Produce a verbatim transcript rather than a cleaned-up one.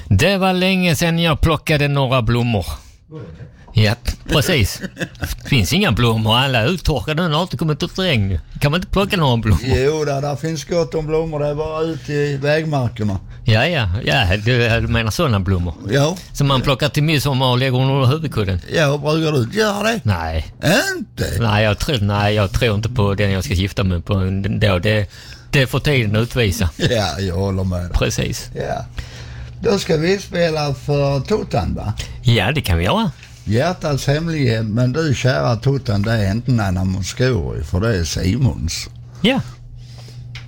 Det var länge sedan jag plockade några blommor. Ja, precis. Det finns inga blommor, alla är uttorkade. Den har inte kommit ut regn. Kan man inte plocka några blommor? Jo, där, där finns gott om blommor. Det är bara ute i vägmarkerna. Ja, ja, ja, du, du menar sådana blommor? Ja. Som man plockar till midsommar och lägger under huvudkudden? Ja, brukar du inte göra det? Nej. Inte? Nej, jag tror, nej, jag tror inte på den jag ska gifta mig på då. Det, det får tiden utvisa. Ja, jag håller med. Precis. Ja. Då ska vi spela för Totan, va? Ja, det kan vi göra. Hjärtats hemlighet, men du kära Totan, det är inte Nanna Moscuri, för det är Simons. Ja.